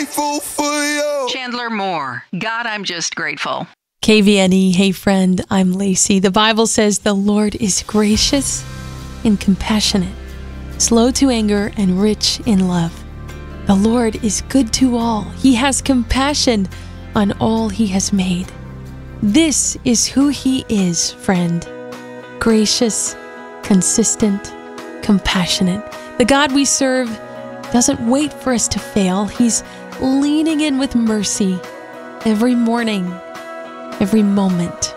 grateful for you. Chandler Moore, God, I'm just grateful. KVNE, hey friend, I'm Lacey. The Bible says the Lord is gracious and compassionate, slow to anger and rich in love. The Lord is good to all. He has compassion on all He has made. This is who He is, friend. Gracious, consistent, compassionate. The God we serve doesn't wait for us to fail. He's leaning in with mercy every morning, every moment.